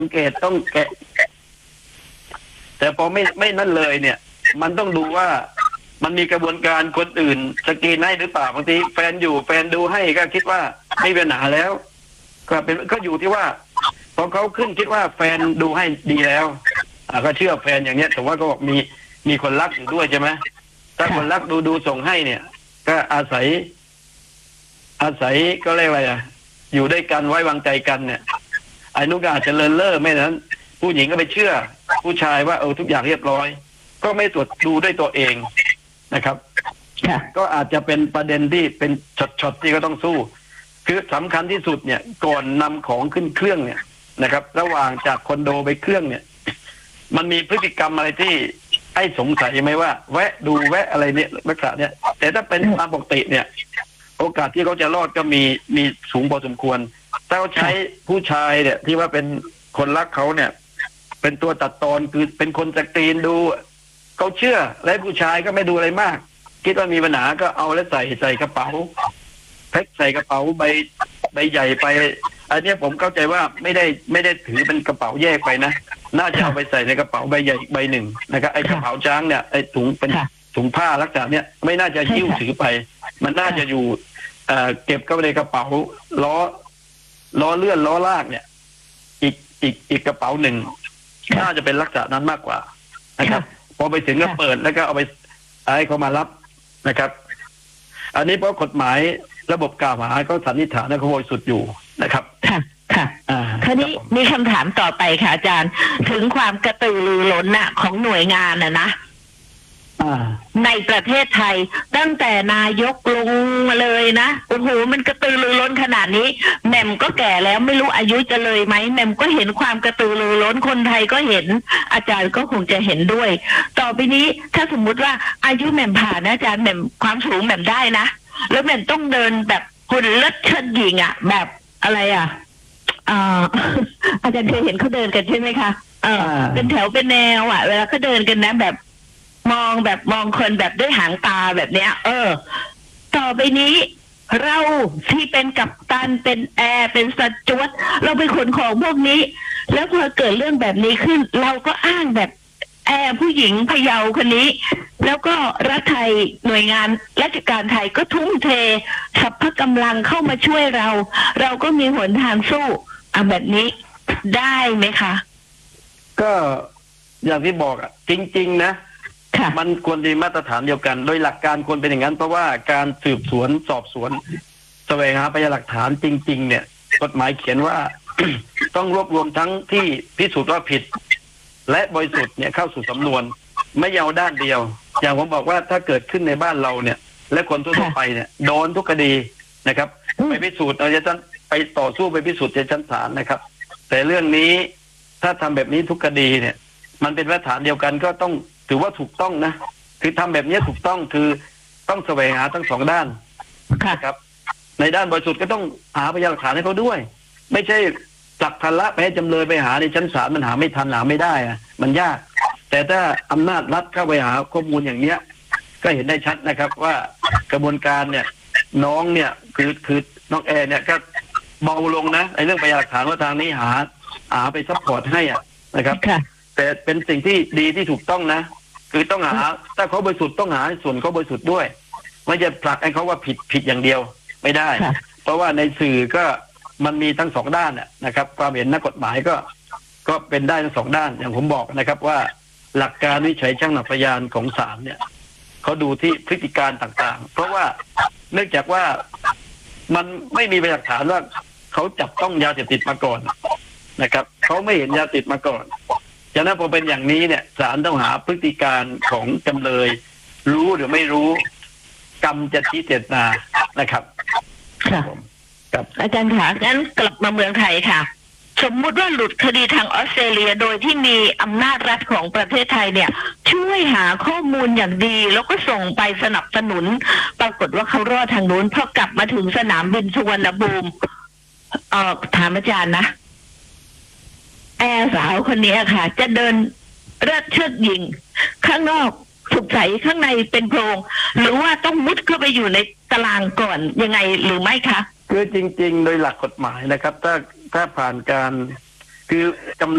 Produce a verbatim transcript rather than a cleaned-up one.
สังเกตต้องแกะแต่พอไม่ไม่นั่นเลยเนี่ยมันต้องดูว่ามันมีกระบวนการคนอื่นสกรีนให้หรือเปล่าบางทีแฟนอยู่แฟนดูให้ก็คิดว่าไม่เป็นปัญหาแล้วก็เป็นก็อยู่ที่ว่าพอเขาขึ้นคิดว่าแฟนดูให้ดีแล้วอ่าก็เชื่อแฟนอย่างเนี้ยแต่ว่าก็บอกมีมีคนรักอยู่ด้วยใช่ไหมถ้าคนรักดูดูส่งให้เนี่ยก็อาศัย อาศัยก็เรียกอะไรอ่ะอยู่ด้วยกันไว้วางใจกันเนี่ยไอ้นุกอาจจะเลินเล่อไม่นั้นผู้หญิงก็ไปเชื่อผู้ชายว่าเออทุกอย่างเรียบร้อยก็ไม่ตรวจดูด้วยตัวเองนะครับก็อาจจะเป็นประเด็นที่เป็นช็อตๆที่ก็ต้องสู้คือสำคัญที่สุดเนี่ยก่อนนำของขึ้นเครื่องเนี่ยนะครับระหว่างจากคอนโดไปเครื่องเนี่ยมันมีพฤติกรรมอะไรที่ให้สงสัยไหมว่าแวะดูแวะอะไรเนี่ยลักษณะเนี่ยแต่ถ้าเป็นตามปกติเนี่ยโอกาสที่เขาจะรอดก็มีมีสูงพอสมควรถ้าเขาใช้ผู้ชายเนี่ยที่ว่าเป็นคนรักเขาเนี่ยเป็นตัวตัดตอนคือเป็นคนสกรีนดูเขาเชื่อและผู้ชายก็ไม่ดูอะไรมากคิดว่ามีปัญหาก็เอาแล้วใส่ใส่กระเป๋าแพ็คใส่กระเป๋าใบใบใหญ่ไปอันนี้ผมเข้าใจว่าไม่ได้ไม่ได้ถือเป็นกระเป๋าแยกไปนะน่าจะเอาไปใส่ในกระเป๋าใบใหญ่ใบหนึ่งนะครับไอ้กระเป๋าช้างเนี่ยไอ้ถุงเป็นถุงผ้าลักษณะเนี้ยไม่น่าจะหิ้วถือไปมันน่าจะอยู่เอ่อเก็บเข้าไปในกระเป๋าล้อล้อเลื่อนล้อลากเนี่ยอีกอีกอีกกระเป๋าหนึ่งน่าจะเป็นลักษณะนั้นมากกว่านะครับพอไปถึงก็เปิดแล้วก็เอาไปให้เขามารับนะครับอันนี้เพราะกฎหมายระบบกล่าวหาเขาสันนิษฐานและเขาบริสุทธิ์อยู่นะครับค่ะค่ะคราวนี้มีคำถามต่อไปค่ะอาจารย์ถึงความกระตือรือร้นน่ะของหน่วยงานน่ะนะในประเทศไทยตั้งแต่นายกลงมาเลยนะโอ้โหมันกระตือรือร้นขนาดนี้แหม่มก็แก่แล้วไม่รู้อายุจะเลยไหมแหม่มก็เห็นความกระตือรือร้นคนไทยก็เห็นอาจารย์ก็คงจะเห็นด้วยต่อไปนี้ถ้าสมมุติว่าอายุแหม่มผ่านนะอาจารย์แหม่มความสูงแหม่มได้นะแล้วแหม่มต้องเดินแบบหุ่นเลิศเชิดหญิงอ่ะแบบอะไรอ่ะอ่าอาจารย์เคยเห็นเขาเดินกันใช่ไหมคะเออเป็นแถวเป็นแนวอ่ะเวลาเขาเดินกันนะแบบมองแบบมองคนแบบด้วยหางตาแบบเนี้ยเออต่อไปนี้เราที่เป็นกัปตันเป็นแอร์เป็นสจ๊วตเราไปขนของพวกนี้แล้วพอเกิดเรื่องแบบนี้ขึ้นเราก็อ้างแบบแอร์ผู้หญิงพะเยาคนนี้แล้วก็รัฐไทยหน่วยงานราชการไทยก็ทุ่มเทสรรพกำลังเข้ามาช่วยเราเราก็มีหนทางสู้อ่ะแบบนี้ได้ไหมคะก็อย่างที่บอกอ่ะจริงๆนะมันควรมีมาตรฐานเดียวกันโดยหลักการควรเป็นอย่างนั้นเพราะว่าการสืบสวนสอบสวนแสวงหาพยานหลักฐานจริงๆเนี่ยกฎหมายเขียนว่า ต้องรวบรวมทั้งที่พิสูจน์ว่าผิดและบริสุทธิ์เนี่ยเข้าสู่สำนวนไม่เอาด้านเดียวอย่างผมบอกว่าถ้าเกิดขึ้นในบ้านเราเนี่ยและคนทั่วไปเนี่ยโดนทุกคดีนะครับไปพิสูจน์เอาจะไปต่อสู้ไปพิสูจน์ในชั้นศาลนะครับแต่เรื่องนี้ถ้าทำแบบนี้ทุกคดีเนี่ยมันเป็นมาตรฐานเดียวกันก็ต้องถือว่าถูกต้องนะคือทำแบบนี้ถูกต้องคือต้องแสวงหาทั้งสองด้านครับในด้านบริสุทธิ์ก็ต้องหาพยานหลักฐานให้เขาด้วยไม่ใช่ผลักภาระไปให้จำเลยไปหาในชั้นศาลมันหาไม่ทันหาไม่ได้อะมันยากแต่ถ้าอำนาจรัฐเข้าไปหาข้อมูลอย่างเนี้ยก็เห็นได้ชัดนะครับว่ากระบวนการเนี่ยน้องเนี่ยคือคือน้องแอร์เนี่ยก็เบาลงนะไอ้เรื่องพยานหลักฐานว่าทางนี้หาหาไปซัพพอร์ตให้อ่ะนะครับแต่เป็นสิ่งที่ดีที่ถูกต้องนะคือต้องหาถ้าเขาบริสุทธิ์ต้องหาส่วนเขาบริสุทธิ์ด้วยไม่จะผลักให้เขาว่าผิดผิดอย่างเดียวไม่ได้เพราะว่าในสื่อก็มันมีทั้งสองด้านนะครับความเห็นนักกฎหมายก็ก็เป็นได้ทั้งสองด้านอย่างผมบอกนะครับว่าหลักการวิจัยชั่งน้ำหนักพยานของศาลเนี่ยเขาดูที่พฤติการต่างๆเพราะว่าเนื่องจากว่ามันไม่มีพยานหลักฐานว่าเขาจับต้องยาเสพติดมาก่อนนะครับเขาไม่เห็นยาติดมาก่อนฉะนั้นพอเป็นอย่างนี้เนี่ยศาลต้องหาพฤติการของจำเลยรู้หรือไม่รู้กรรมจะชี้เจตนานะครับค่ะอาจารย์คะงั้นกลับมาเมืองไทยค่ะสมมุติว่าหลุดคดีทางออสเตรเลียโดยที่มีอำนาจรัฐของประเทศไทยเนี่ยช่วยหาข้อมูลอย่างดีแล้วก็ส่งไปสนับสนุนปรากฏว่าเขารอดทางนู้นพอกลับมาถึงสนามบินสุวรรณภูมิเอ่อถามอาจารย์นะแอร์สาวคนนี้ค่ะจะเดินเลือดเชิดหญิงข้างนอกสุกใสข้างในเป็นโพรงหรือว่าต้องมุดเข้าไปอยู่ในตารางก่อนยังไงหรือไม่คะคือจริงๆโดยหลักกฎหมายนะครับถ้าถ้าผ่านการคือจำ